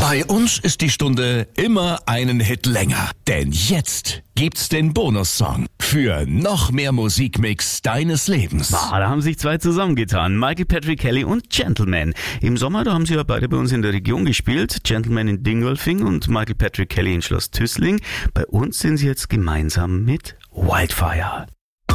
Bei uns ist die Stunde immer einen Hit länger. Denn jetzt gibt's den Bonussong für noch mehr Musikmix deines Lebens. Da haben sich zwei zusammengetan. Michael Patrick Kelly und Gentleman. Im Sommer, da haben sie ja beide bei uns in der Region gespielt. Gentleman in Dingolfing und Michael Patrick Kelly in Schloss Tüßling. Bei uns sind sie jetzt gemeinsam mit Wildfire.